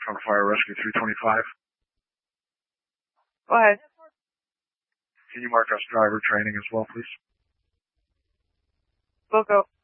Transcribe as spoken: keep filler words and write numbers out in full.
from Fire Rescue three twenty-five. Go ahead. Can you mark us driver training as well, please? We'll go.